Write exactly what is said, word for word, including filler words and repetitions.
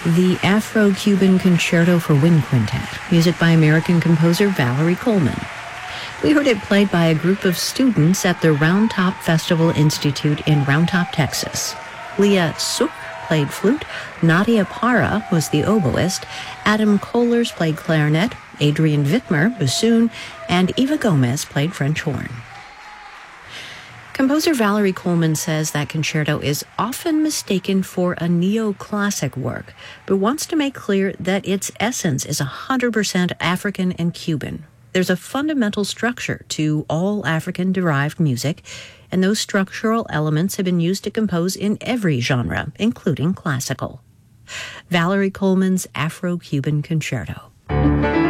the Afro-Cuban Concerto for Wind Quintet, music by American composer Valerie Coleman. We heard it played by a group of students at the Round Top Festival Institute in Round Top, Texas. Leah Suk played flute, Nadia Parra was the oboist, Adam Kohlers played clarinet, Adrian Wittmer bassoon, and Eva Gomez played French horn. Composer Valerie Coleman says that concerto is often mistaken for a neoclassic work, but wants to make clear that its essence is one hundred percent African and Cuban. There's a fundamental structure to all African-derived music, and those structural elements have been used to compose in every genre, including classical. Valerie Coleman's Afro-Cuban Concerto.